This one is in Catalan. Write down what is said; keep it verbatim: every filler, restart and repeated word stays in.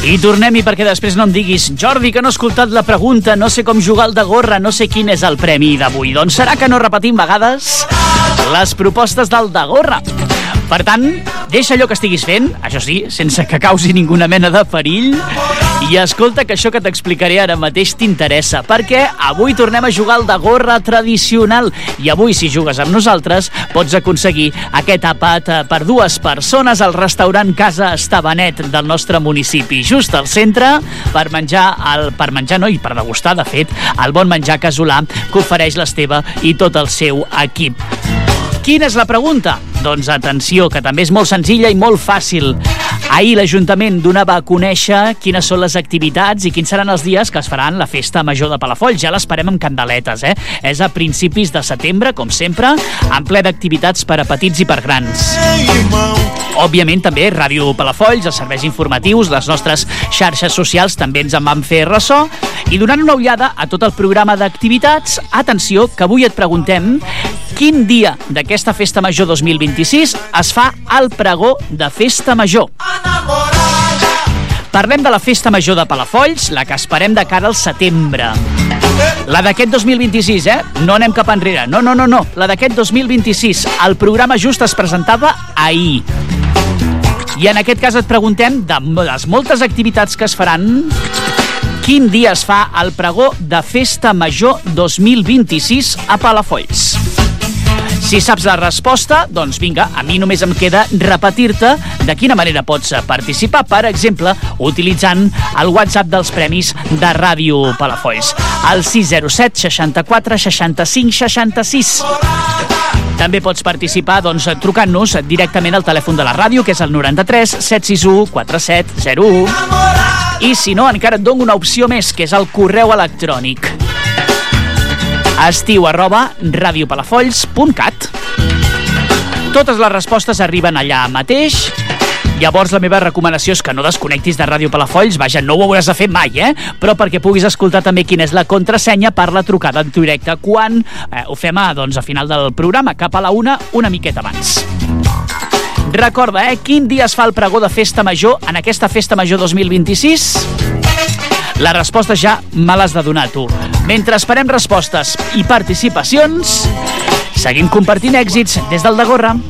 I tornem-hi perquè després no em diguis Jordi, que no he escoltat la pregunta, no sé com jugar al de gorra, no sé quin és el premi d'avui. Doncs serà que no repetim vegades les propostes del de gorra. Per tant, deixa allò que estiguis fent, això sí, sense que causi ninguna mena de perill, i escolta que això que t'explicaré ara mateix t'interessa, perquè avui tornem a jugar al de gorra tradicional, i avui, si jugues amb nosaltres, pots aconseguir aquest àpat per dues persones al restaurant Casa Estabanet del nostre municipi, just al centre, per menjar, el, per menjar no, i per degustar, de fet, el bon menjar casolà que ofereix l'Esteve i tot el seu equip. Quina és la pregunta? Doncs atenció, que també és molt senzilla i molt fàcil. Ahir l'Ajuntament donava a conèixer quines són les activitats i quins seran els dies que es faran la Festa Major de Palafolls. Ja l'esperem amb candeletes, eh? És a principis de setembre, com sempre, en ple d'activitats per a petits i per grans. Òbviament, també, Ràdio Palafolls, els serveis informatius, les nostres xarxes socials també ens en van fer ressò. I donant una ullada a tot el programa d'activitats, atenció, que avui et preguntem quin dia d'aquesta Festa Major dos mil vint-i-sis es fa el pregó de Festa Major. Parlem de la Festa Major de Palafolls, la que esperem de cara al setembre. La d'aquest dos mil vint-i-sis, eh? No anem cap enrere. No, no, no, no. La d'aquest dos mil vint-i-sis. El programa just es presentava ahir. I en aquest cas et preguntem, de les moltes activitats que es faran, quin dia es fa el pregó de Festa Major dos mil vint-i-sis a Palafolls? Si saps la resposta, doncs vinga, a mi només em queda repetir-te de quina manera pots participar, per exemple, utilitzant el WhatsApp dels premis de Ràdio Palafolls, al sis zero set seixanta-quatre seixanta-cinc seixanta-sis. També pots participar doncs, trucant-nos directament al telèfon de la ràdio, que és el noranta-tres set sis u quatre set zero u. I si no, encara et dono una opció més, que és el correu electrònic. estiu arroba radiopalafolls punt cat. Totes les respostes arriben allà mateix. Llavors la meva recomanació és que no desconnectis de Ràdio Palafolls, vaja, no ho hauràs de fer mai, eh? Però perquè puguis escoltar també quina és la contrasenya per la trucada en directe, quan eh, ho fem a, doncs, a final del programa, cap a la una, una miqueta abans. Recorda, eh? Quin dia es fa el pregó de Festa Major en aquesta Festa Major dos mil vint-i-sis? La resposta ja me l'has de donar tu. Mentre esperem respostes i participacions, seguim compartint èxits des del de gorra.